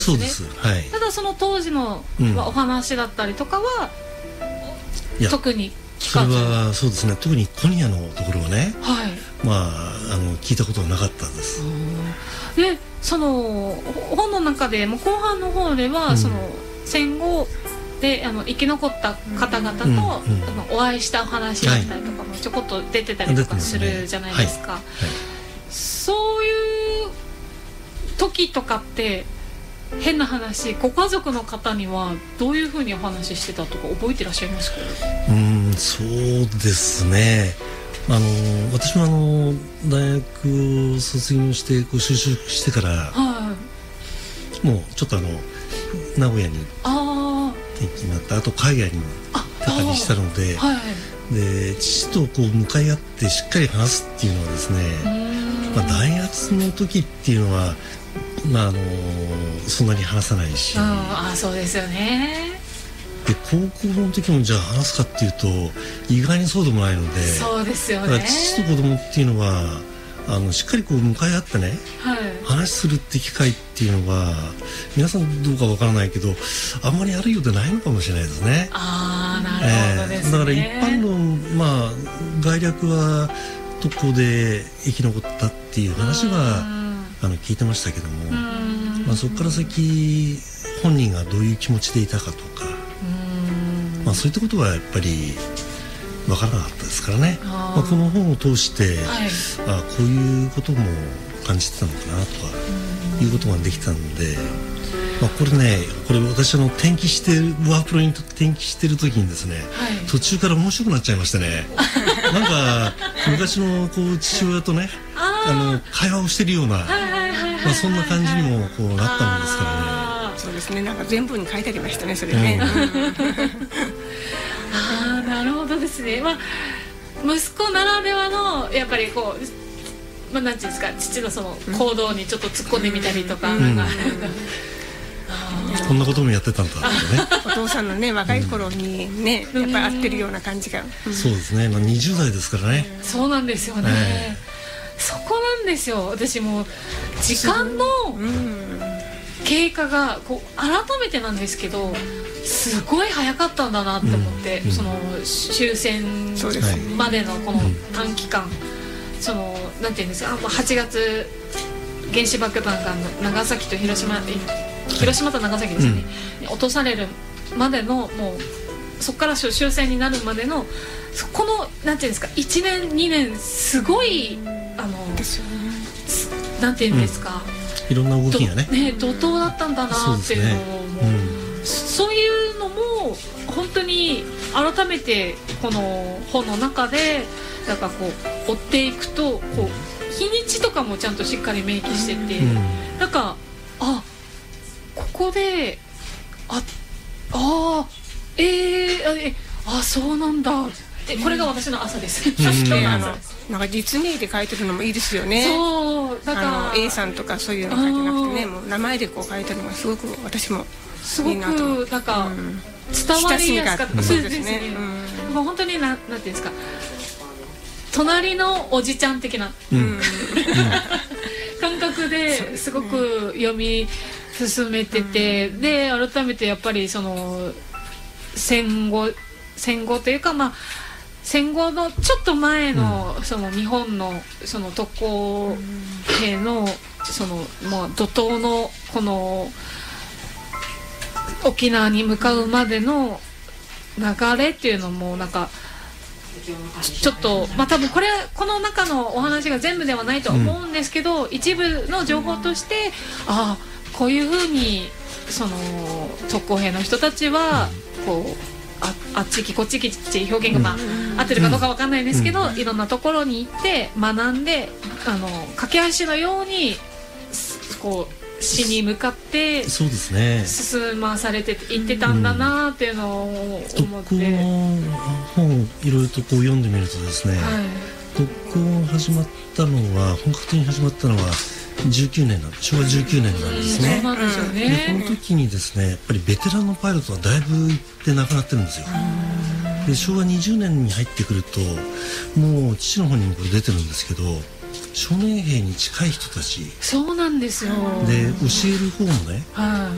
そうです。はい。 ただその当時の、お話だったりとかは特に聞かず。 それはそうですね。特にコニアのところはね、 はい、 聞いたことはなかったです。 でその本の中でも後半の方では、その戦後で生き残った方々と、お会いしたお話だったりとかもちょこっと出てたりとかするじゃないですか。そういう時とかって変な話、ご家族の方にはどういうふうにお話ししてたとか覚えてらっしゃいますか？ そうですね。私も大学を卒業して就職してから、もうちょっと名古屋に転勤になった、あと海外にも出たりしたので、で父と向かい合ってしっかり話すっていうのはですね、大学の時っていうのはそんなに話さないし、 そうですよね。 で高校の時もじゃあ話すかっていうと意外にそうでもないので、 そうですよね。 だから父と子供っていうのはしっかり向かい合ってね、話するって機会っていうのは皆さんどうかわからないけどあんまりあるようでないのかもしれないですね。 なるほどですね。 だから一般の概略は特攻で生き残ったっていう話は聞いてましたけども、そこから先本人がどういう気持ちでいたかとか、そういったことはやっぱり分からなかったですからね。この本を通して、こういうことも感じてたのかなとかいうことができたので、これ私転記してワープロに転記してる時にですね、途中から面白くなっちゃいましてねなんか昔の父親とね会話をしてるような、そんな感じにもなったもんですからね。 そうですね。なんか全部に書いてありましたね、それね。 なるほどですね。息子ならではのやっぱりなんていうんですか、父のその行動にちょっと突っ込んでみたりとか、 こんなこともやってたんだってね。 お父さんのね若い頃にね、やっぱり合ってるような感じが。 そうですね。20代ですからね。 そうなんですよね。そこなんですよ。私も時間の経過が改めてなんですけどすごい早かったんだなって思って、その終戦までのこの短期間、なんていうんですか、8月原子爆弾が長崎と広島と長崎ですね、落とされるまでの、もうそこから終戦になるまでのこのなんていうんですか、1年2年すごいなんていうんですか、 いろんな動きがね怒涛だったんだなっていうのをそういうのも本当に改めてこの本の中でなんか追っていくと日にちとかもちゃんとしっかり明記してて、なんかここでそうなんだって、これが私の朝です。 なんか実名で書いてるのもいいですよね。 そうだから A さんとかそういうの書いてなくてね、もう名前で書いてるのがすごく私もすごくなんか伝わりやすかった。そうですね。もう本当になんていうんですか、隣のおじちゃん的な感覚ですごく読み進めてて、で改めてやっぱりその戦後というか、戦後のちょっと前のその日本のその特攻兵のその怒涛のこの沖縄に向かうまでの流れっていうのもなんかちょっと多分この中のお話が全部ではないと思うんですけど、一部の情報としてこういうふうにその特攻兵の人たちはあっち行きこっち行きって表現が合ってるかどうか分かんないんですけど、いろんなところに行って学んで駆け足のように死に向かって進まされていってたんだなっていうのを思って、 特攻の本いろいろと読んでみるとですね、特攻が始まったのは本格的に始まったのは19年昭和19年なんですね。 そうなんですよね。 でこの時にですねやっぱりベテランのパイロットはだいぶいって亡くなってるんですよ。で昭和20年に入ってくるともう父の方にもこれ出てるんですけど、少年兵に近い人たちそうなんですよ。 で教える方もね、